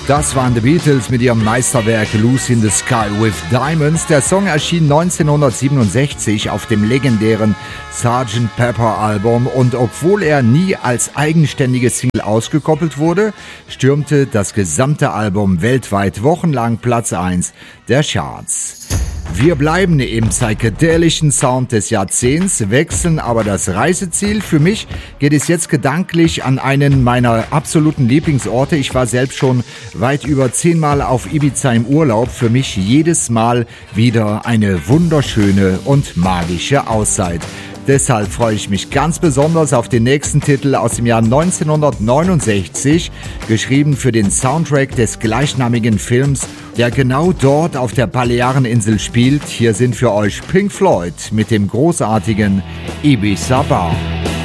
Das waren The Beatles mit ihrem Meisterwerk Lucy in the Sky with Diamonds. Der Song erschien 1967 auf dem legendären Sgt. Pepper Album und obwohl er nie als eigenständige Single ausgekoppelt wurde, stürmte das gesamte Album weltweit wochenlang Platz 1 der Charts. Wir bleiben im psychedelischen Sound des Jahrzehnts, wechseln aber das Reiseziel. Für mich geht es jetzt gedanklich an einen meiner absoluten Lieblingsorte. Ich war selbst schon weit über 10 Mal auf Ibiza im Urlaub. Für mich jedes Mal wieder eine wunderschöne und magische Auszeit. Deshalb freue ich mich ganz besonders auf den nächsten Titel aus dem Jahr 1969, geschrieben für den Soundtrack des gleichnamigen Films, der genau dort auf der Baleareninsel spielt. Hier sind für euch Pink Floyd mit dem großartigen Ibiza Bar.